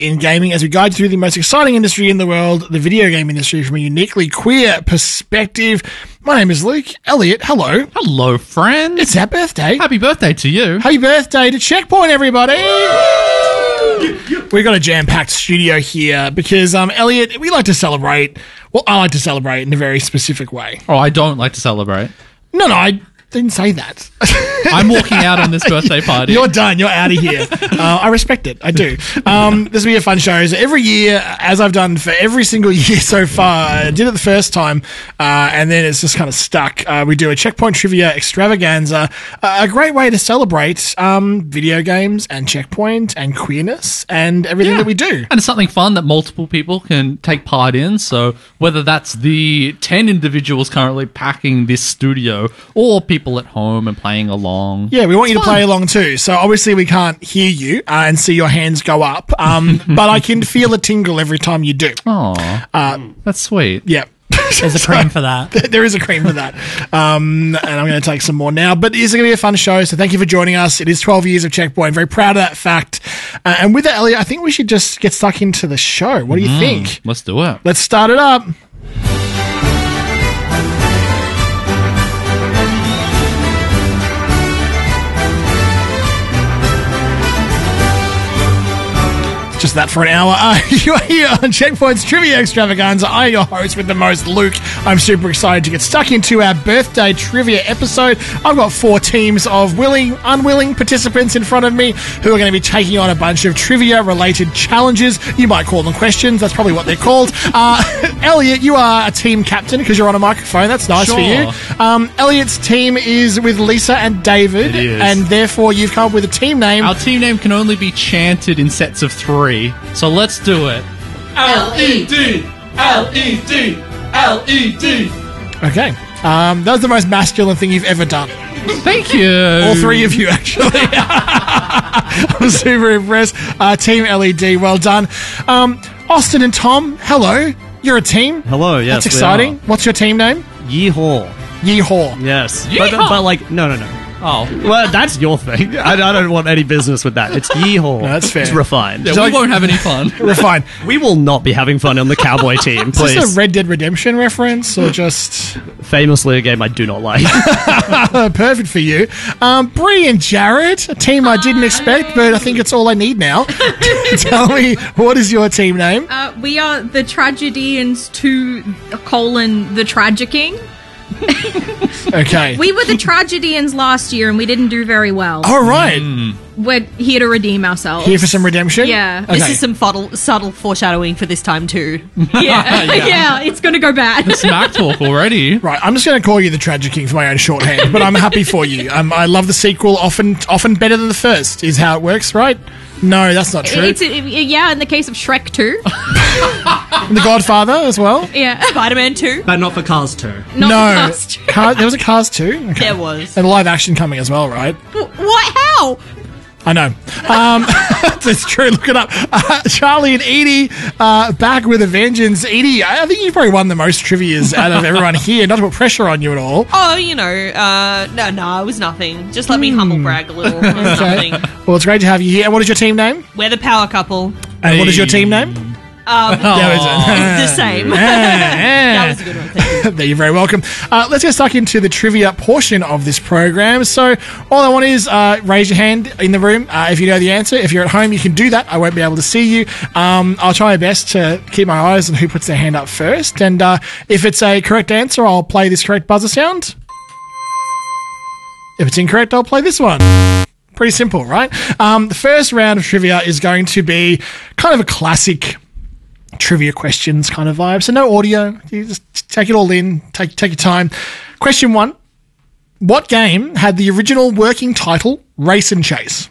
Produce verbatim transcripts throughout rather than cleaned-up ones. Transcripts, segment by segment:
in gaming as we guide you through the most exciting industry in the world, the video game industry, from a uniquely queer perspective. My name is Luke. Elliot, hello. Hello, friend. It's our birthday. Happy birthday to you. Happy birthday to Checkpoint, everybody. We've got a jam-packed studio here because, um, Elliot, we like to celebrate. Well, I like to celebrate in a very specific way. Oh, I don't like to celebrate. No, no, I didn't say that. I'm walking out on this birthday party. You're done. You're out of here. Uh, I respect it. I do. Um, this will be a fun show. So every year, as I've done for every single year so far, I did it the first time, uh, and then it's just kind of stuck. Uh, we do a Checkpoint Trivia Extravaganza, uh, a great way to celebrate um, video games and Checkpoint and queerness and everything Yeah. that we do. And it's something fun that multiple people can take part in. So whether that's the ten individuals currently packing this studio or people at home and playing along. Yeah, we want you It's to play fun. along too. So obviously we can't hear you uh, and see your hands go up, um, but I can feel a tingle every time you do. Aw, Uh, that's sweet. yeah. There's a cream for that. There is a cream for that. Um, and I'm going to take some more now. But it's going to be a fun show, so thank you for joining us. It is twelve years of Checkpoint. Very proud of that fact. Uh, and with that, Elliot, I think we should just get stuck into the show. What do you think? Let's do it. Let's start it up. Just that for an hour. Uh, you're here on Checkpoint's Trivia Extravaganza. I'm your host with the most, Luke. I'm super excited to get stuck into our birthday trivia episode. I've got four teams of willing, unwilling participants in front of me who are going to be taking on a bunch of trivia-related challenges. You might call them questions. That's probably what they're called. Uh, Elliot, you are a team captain because you're on a microphone. That's nice Sure. for you. Um, Elliot's team is with Lisa and David, It is. and therefore you've come up with a team name. Our team name can only be chanted in sets of three. So let's do it. L E D! L E D! L E D! Okay. Um, that was the most masculine thing you've ever done. Thank you. All three of you, actually. I'm super impressed. Uh, team L E D, well done. Um, Austin and Tom, hello. You're a team. Hello, yes. That's exciting. What's your team name? Yeehaw. Yeehaw. Yes. Yeehaw. But, but, like, no, no, no. Oh. Well, that's your thing. I, I don't want any business with that. It's yeehaw. No, that's fair. It's refined. Yeah, we won't have any fun. We're fine. We will not be having fun on the Cowboy team, Is this please. a Red Dead Redemption reference or just Famously a game I do not like. perfect for you? Um, Bree and Jared, a team I didn't expect, but I think it's all I need now. Tell me, what is your team name? Uh, we are the Tragedians to colon the Tragicking. Okay. We were the Tragedians last year and we didn't do very well. All right. We're here to redeem ourselves. Here for some redemption? Yeah. Okay. This is some subtle, subtle foreshadowing for this time too. Yeah, yeah, it's gonna go bad. Smack talk already. Right, I'm just going to call you the Tragic King for my own shorthand, but I'm happy for you. Um, I love the sequel, often often better than the first, is how it works, right? No, that's not true. It's it, yeah, in the case of Shrek two. And the Godfather as well? Yeah. Spider-Man two. But not for Cars two. Not no. the cast. Car- there was a Cars too? Okay. There was. And live action coming as well, right? What? How? I know. Um, that's true. Look it up. Uh, Charlie and Edie uh, back with a vengeance. Edie, I think you probably won the most trivias out of everyone here. Not to put pressure on you at all. Oh, you know, uh, no, no, it was nothing. Just let me humble brag a little. It was Okay. nothing. Well, it's great to have you here. And what is your team name? We're the power couple. And what is your team name? Um, There is it. the same. Ah, That ah. was a good one. Thank you. There, you're very welcome. Uh, let's get stuck into the trivia portion of this program. So, all I want is uh, raise your hand in the room uh, if you know the answer. If you're at home, you can do that. I won't be able to see you. Um, I'll try my best to keep my eyes on who puts their hand up first. And uh, if it's a correct answer, I'll play this correct buzzer sound. If it's incorrect, I'll play this one. Pretty simple, right? Um, the first round of trivia is going to be kind of a classic trivia questions kind of vibe. So no audio. You just take it all in. Take take your time. Question one. What game had the original working title Race and Chase?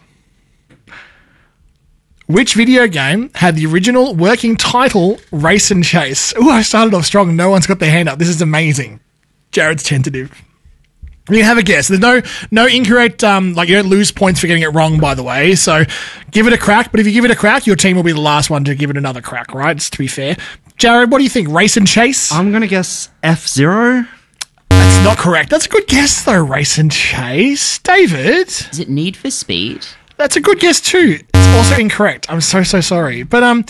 Which video game had the original working title Race and Chase? Ooh, I started off strong. No one's got their hand up. This is amazing. Jared's tentative. You can have a guess. There's no no incorrect, um, like you don't lose points for getting it wrong, by the way. So give it a crack. But if you give it a crack, your team will be the last one to give it another crack, right? Just to be fair. Jared, what do you think? Race and Chase? I'm going to guess F-Zero. That's not correct. That's a good guess, though, Race and Chase. David? Is it Need for Speed? That's a good guess, too. It's Also incorrect. I'm so, so sorry. But um,